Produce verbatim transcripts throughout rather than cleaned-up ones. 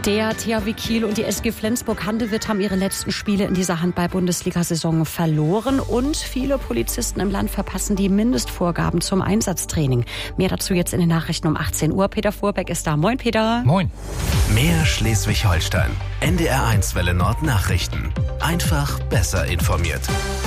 Der T H W Kiel und die S G Flensburg-Handewitt haben ihre letzten Spiele in dieser Handball-Bundesliga-Saison verloren und viele Polizisten im Land verpassen die Mindestvorgaben zum Einsatztraining. Mehr dazu jetzt in den Nachrichten um achtzehn Uhr. Peter Vorbeck ist da. Moin, Peter. Moin. Mehr Schleswig-Holstein. N D R eins Welle Nord Nachrichten. Einfach besser informiert.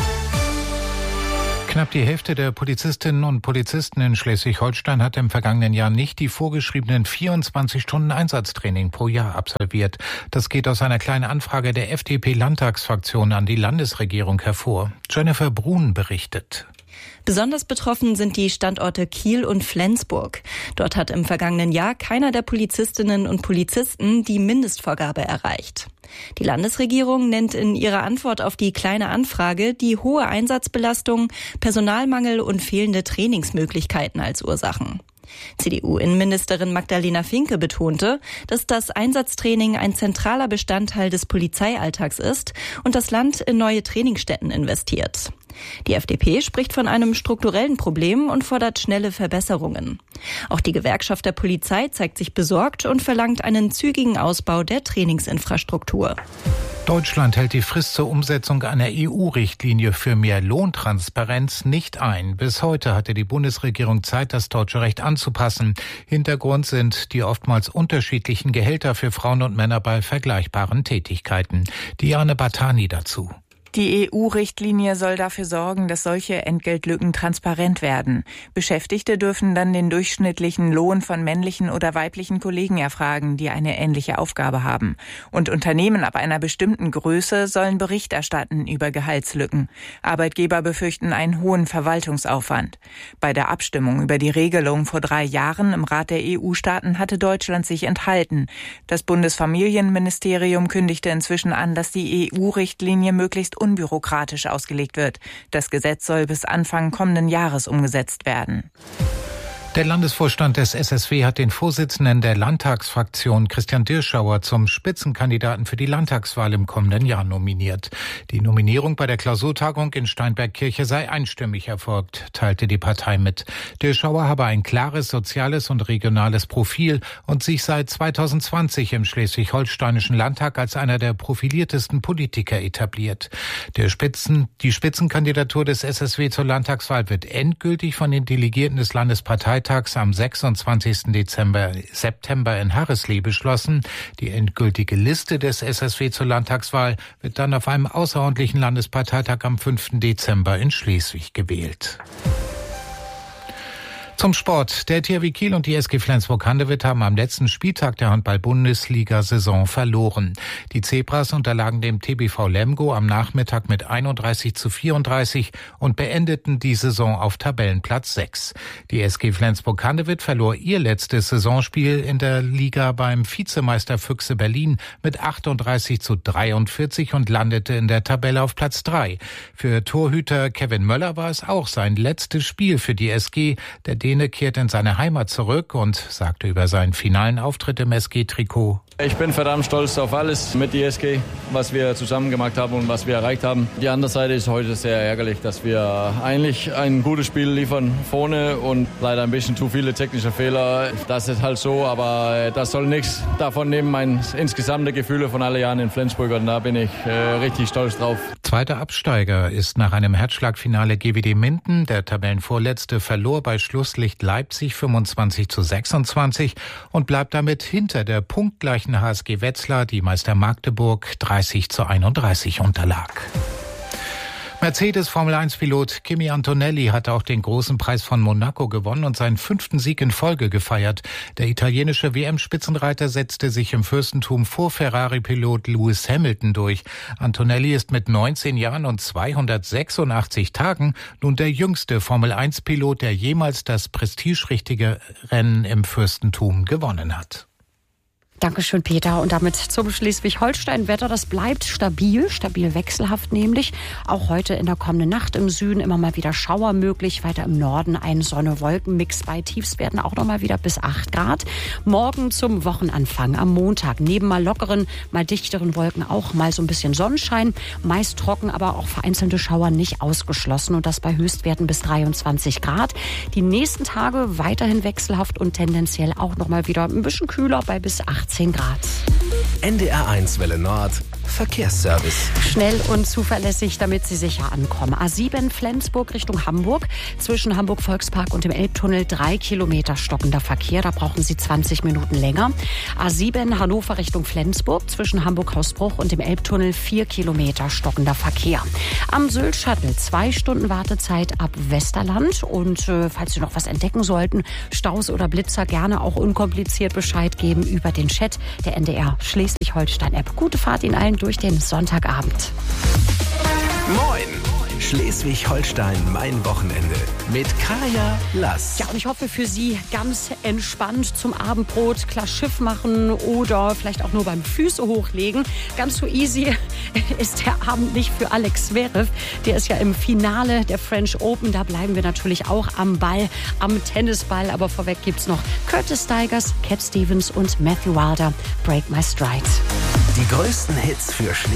Knapp die Hälfte der Polizistinnen und Polizisten in Schleswig-Holstein hat im vergangenen Jahr nicht die vorgeschriebenen vierundzwanzig Stunden Einsatztraining pro Jahr absolviert. Das geht aus einer kleinen Anfrage der F D P-Landtagsfraktion an die Landesregierung hervor. Jennifer Brun berichtet. Besonders betroffen sind die Standorte Kiel und Flensburg. Dort hat im vergangenen Jahr keiner der Polizistinnen und Polizisten die Mindestvorgabe erreicht. Die Landesregierung nennt in ihrer Antwort auf die kleine Anfrage die hohe Einsatzbelastung, Personalmangel und fehlende Trainingsmöglichkeiten als Ursachen. C D U-Innenministerin Magdalena Finke betonte, dass das Einsatztraining ein zentraler Bestandteil des Polizeialltags ist und das Land in neue Trainingsstätten investiert. Die F D P spricht von einem strukturellen Problem und fordert schnelle Verbesserungen. Auch die Gewerkschaft der Polizei zeigt sich besorgt und verlangt einen zügigen Ausbau der Trainingsinfrastruktur. Deutschland hält die Frist zur Umsetzung einer E U-Richtlinie für mehr Lohntransparenz nicht ein. Bis heute hatte die Bundesregierung Zeit, das deutsche Recht anzupassen. Hintergrund sind die oftmals unterschiedlichen Gehälter für Frauen und Männer bei vergleichbaren Tätigkeiten. Diane Batani dazu. Die E U-Richtlinie soll dafür sorgen, dass solche Entgeltlücken transparent werden. Beschäftigte dürfen dann den durchschnittlichen Lohn von männlichen oder weiblichen Kollegen erfragen, die eine ähnliche Aufgabe haben. Und Unternehmen ab einer bestimmten Größe sollen Bericht erstatten über Gehaltslücken. Arbeitgeber befürchten einen hohen Verwaltungsaufwand. Bei der Abstimmung über die Regelung vor drei Jahren im Rat der E U-Staaten hatte Deutschland sich enthalten. Das Bundesfamilienministerium kündigte inzwischen an, dass die E U-Richtlinie möglichst unbürokratisch ausgelegt wird. Das Gesetz soll bis Anfang kommenden Jahres umgesetzt werden. Der Landesvorstand des S S W hat den Vorsitzenden der Landtagsfraktion Christian Dirschauer zum Spitzenkandidaten für die Landtagswahl im kommenden Jahr nominiert. Die Nominierung bei der Klausurtagung in Steinbergkirche sei einstimmig erfolgt, teilte die Partei mit. Dirschauer habe ein klares soziales und regionales Profil und sich seit zweitausendzwanzig im Schleswig-Holsteinischen Landtag als einer der profiliertesten Politiker etabliert. Der Spitzen, die Spitzenkandidatur des S S W zur Landtagswahl wird endgültig von den Delegierten des Landesparteitags am sechsundzwanzigsten Dezember, September in Harrislee beschlossen. Die endgültige Liste des S S W zur Landtagswahl wird dann auf einem außerordentlichen Landesparteitag am fünften Dezember in Schleswig gewählt. Zum Sport. Der T H W Kiel und die S G Flensburg-Handewitt haben am letzten Spieltag der Handball-Bundesliga-Saison verloren. Die Zebras unterlagen dem T B V Lemgo am Nachmittag mit einunddreißig zu vierunddreißig und beendeten die Saison auf Tabellenplatz sechs. Die S G Flensburg-Handewitt verlor ihr letztes Saisonspiel in der Liga beim Vizemeister Füchse Berlin mit achtunddreißig zu dreiundvierzig und landete in der Tabelle auf Platz drei. Für Torhüter Kevin Möller war es auch sein letztes Spiel für die S G. Der Däne kehrte in seine Heimat zurück und sagte über seinen finalen Auftritt im S G-Trikot: Ich bin verdammt stolz auf alles mit der S G, was wir zusammen gemacht haben und was wir erreicht haben. Die andere Seite ist heute sehr ärgerlich, dass wir eigentlich ein gutes Spiel liefern vorne und leider ein bisschen zu viele technische Fehler. Das ist halt so, aber das soll nichts davon nehmen, mein insgesamte Gefühle von alle Jahren in Flensburg, und da bin ich äh, richtig stolz drauf. Zweiter Absteiger ist nach einem Herzschlagfinale G W D Minden. Der Tabellenvorletzte verlor bei Schlusslicht Leipzig fünfundzwanzig zu sechsundzwanzig und bleibt damit hinter der punktgleichen H S G Wetzlar, die Meister Magdeburg dreißig zu einunddreißig unterlag. Mercedes-Formel eins Pilot Kimi Antonelli hat auch den großen Preis von Monaco gewonnen und seinen fünften Sieg in Folge gefeiert. Der italienische W M-Spitzenreiter setzte sich im Fürstentum vor Ferrari-Pilot Lewis Hamilton durch. Antonelli ist mit neunzehn Jahren und zweihundertsechsundachtzig Tagen nun der jüngste Formel eins Pilot, der jemals das prestigeträchtige Rennen im Fürstentum gewonnen hat. Dankeschön, Peter. Und damit zum Schleswig-Holstein-Wetter. Das bleibt stabil, stabil wechselhaft nämlich. Auch heute in der kommenden Nacht im Süden immer mal wieder Schauer möglich. Weiter im Norden ein Sonne-Wolken-Mix bei Tiefstwerten auch noch mal wieder bis acht Grad. Morgen zum Wochenanfang am Montag neben mal lockeren, mal dichteren Wolken auch mal so ein bisschen Sonnenschein. Meist trocken, aber auch vereinzelte Schauer nicht ausgeschlossen. Und das bei Höchstwerten bis dreiundzwanzig Grad. Die nächsten Tage weiterhin wechselhaft und tendenziell auch noch mal wieder ein bisschen kühler bei bis achtzehn Grad. N D R eins Welle Nord. Verkehrsservice. Schnell und zuverlässig, damit Sie sicher ankommen. A sieben Flensburg Richtung Hamburg. Zwischen Hamburg Volkspark und dem Elbtunnel drei Kilometer stockender Verkehr. Da brauchen Sie zwanzig Minuten länger. A sieben Hannover Richtung Flensburg. Zwischen Hamburg Hausbruch und dem Elbtunnel vier Kilometer stockender Verkehr. Am Sylt-Shuttle zwei Stunden Wartezeit ab Westerland. Und äh, falls Sie noch was entdecken sollten, Staus oder Blitzer, gerne auch unkompliziert Bescheid geben über den Chat der N D R Schleswig-Holstein-App. Gute Fahrt Ihnen allen durch den Sonntagabend. Moin! Schleswig-Holstein, mein Wochenende. Mit Kaya Lass. Ja, und ich hoffe für Sie ganz entspannt zum Abendbrot, klar Schiff machen oder vielleicht auch nur beim Füße hochlegen. Ganz so easy ist der Abend nicht für Alex Zverev. Der ist ja im Finale der French Open. Da bleiben wir natürlich auch am Ball, am Tennisball. Aber vorweg gibt's noch Curtis Stigers, Cat Stevens und Matthew Wilder. Break My Stride. Die größten Hits für Schleswig